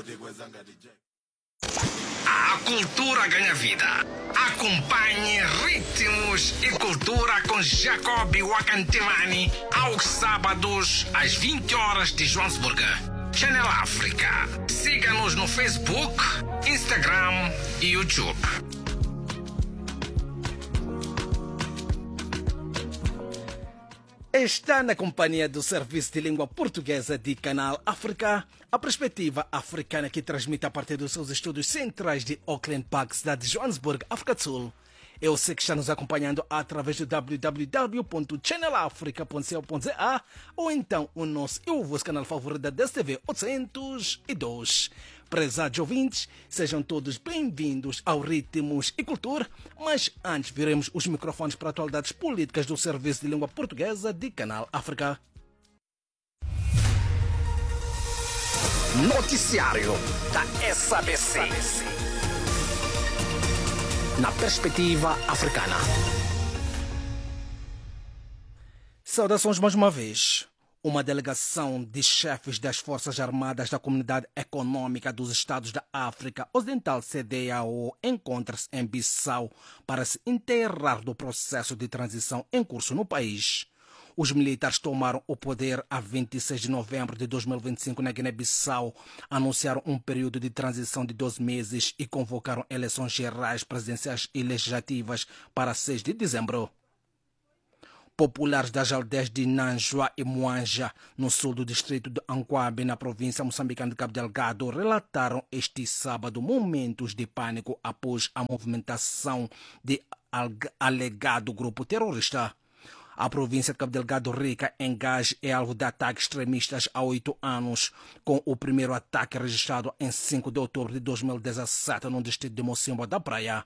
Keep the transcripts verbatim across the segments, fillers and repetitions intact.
A cultura ganha vida. Acompanhe Ritmos e Cultura com Jacob Wakantimani aos sábados às vinte horas de Joanesburgo. Channel África. Siga-nos no Facebook, Instagram e YouTube. Está na companhia do Serviço de Língua Portuguesa de Canal África, a perspectiva africana que transmite a partir dos seus estúdios centrais de Auckland Park, cidade de Joanesburgo, África do Sul. Eu sei que está nos acompanhando através do w w w ponto channel africa ponto co ponto za ou então o nosso e o vosso canal favorito da D S T V oitocentos e dois. Prezados ouvintes, sejam todos bem-vindos ao Ritmos e Cultura, mas antes viremos os microfones para atualidades políticas do Serviço de Língua Portuguesa de Canal África. Noticiário da S A B C. Na perspectiva africana. Saudações mais uma vez. Uma delegação de chefes das Forças Armadas da Comunidade Econômica dos Estados da África Ocidental, C D A O, encontra-se em Bissau para se inteirar do processo de transição em curso no país. Os militares tomaram o poder a vinte e seis de novembro de dois mil e vinte e cinco na Guiné-Bissau, anunciaram um período de transição de doze meses e convocaram eleições gerais, presidenciais e legislativas para seis de dezembro. Populares das aldeias de Nanjoa e Muanja, no sul do distrito de Anquabe, na província moçambicana de Cabo Delgado, relataram este sábado momentos de pânico após a movimentação de alegado grupo terrorista. A província de Cabo Delgado rica em gás é alvo de ataques extremistas há oito anos, com o primeiro ataque registrado em cinco de outubro de dois mil e dezessete no distrito de Mocimboa da Praia.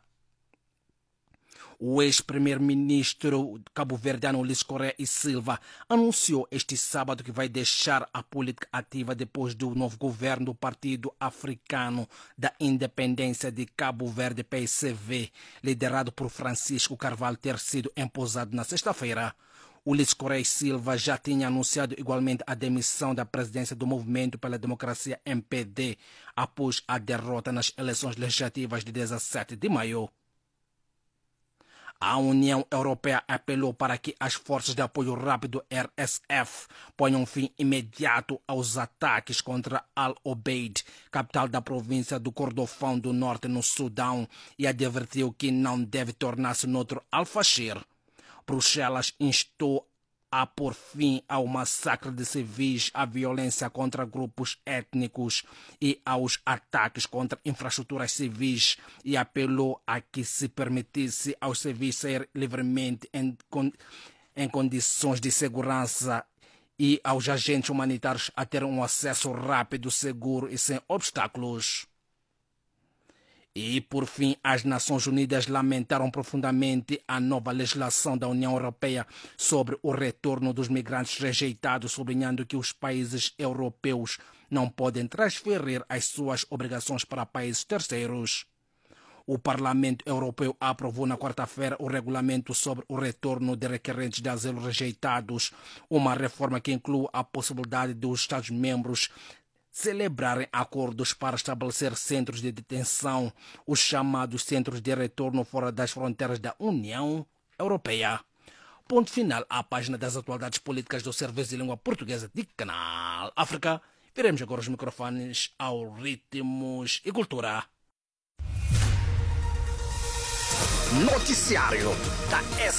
O ex-primeiro-ministro cabo-verdiano Luís Correia e Silva anunciou este sábado que vai deixar a política ativa depois do novo governo do Partido Africano da Independência de Cabo Verde, P I C V, liderado por Francisco Carvalho, ter sido empossado na sexta-feira. O Luís Correia e Silva já tinha anunciado igualmente a demissão da presidência do Movimento pela Democracia M P D após a derrota nas eleições legislativas de dezessete de maio. A União Europeia apelou para que as forças de apoio rápido R S F ponham fim imediato aos ataques contra Al-Obeid, capital da província do Kordofão do Norte, no Sudão, e advertiu que não deve tornar-se noutro Al-Fashir. Bruxelas instou a pôr fim ao massacre de civis, à violência contra grupos étnicos e aos ataques contra infraestruturas civis e apelou a que se permitisse aos civis sair livremente em, em condições de segurança e aos agentes humanitários a ter um acesso rápido, seguro e sem obstáculos. E, por fim, as Nações Unidas lamentaram profundamente a nova legislação da União Europeia sobre o retorno dos migrantes rejeitados, sublinhando que os países europeus não podem transferir as suas obrigações para países terceiros. O Parlamento Europeu aprovou na quarta-feira o regulamento sobre o retorno de requerentes de asilo rejeitados, uma reforma que inclui a possibilidade dos Estados-membros celebrarem acordos para estabelecer centros de detenção, os chamados centros de retorno fora das fronteiras da União Europeia. Ponto final à página das atualidades políticas do Serviço de Língua Portuguesa de Canal África. Viremos agora os microfones ao Ritmos e Cultura. Noticiário da S